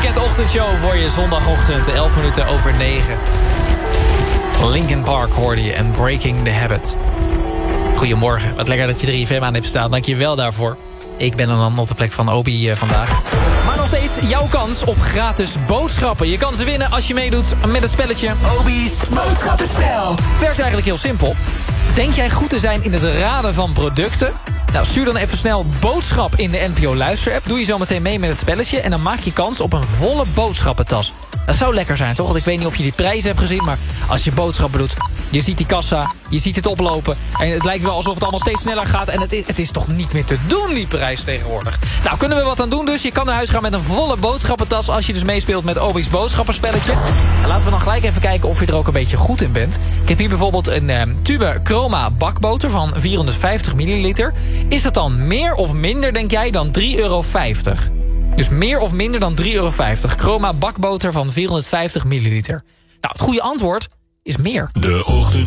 weekendochtendshow voor je zondagochtend, 11 minuten over 9. Linkin Park hoorde je en Breaking the Habit. Goedemorgen, wat lekker dat je 3FM aan hebt staan. Dank je wel daarvoor. Ik ben dan op de plek van Obi vandaag. Maar nog steeds jouw kans op gratis boodschappen. Je kan ze winnen als je meedoet met het spelletje Obi's boodschappenspel. Werkt eigenlijk heel simpel. Denk jij goed te zijn in het raden van producten? Nou, stuur dan even snel boodschap in de NPO Luister-app. Doe je zo meteen mee met het spelletje en dan maak je kans op een volle boodschappentas. Dat zou lekker zijn, toch? Want ik weet niet of je die prijzen hebt gezien, maar als je boodschappen doet, je ziet die kassa, je ziet het oplopen. En het lijkt wel alsof het allemaal steeds sneller gaat. En het is toch niet meer te doen, die prijs tegenwoordig. Nou, kunnen we wat aan doen dus? Je kan naar huis gaan met een volle boodschappentas als je dus meespeelt met Obi's boodschappenspelletje. En laten we dan gelijk even kijken of je er ook een beetje goed in bent. Ik heb hier bijvoorbeeld een tube Chroma bakboter van 450 milliliter. Is dat dan meer of minder, denk jij, dan €3,50? Dus meer of minder dan €3,50. Chroma bakboter van 450 milliliter. Nou, het goede antwoord is meer. De ochtend.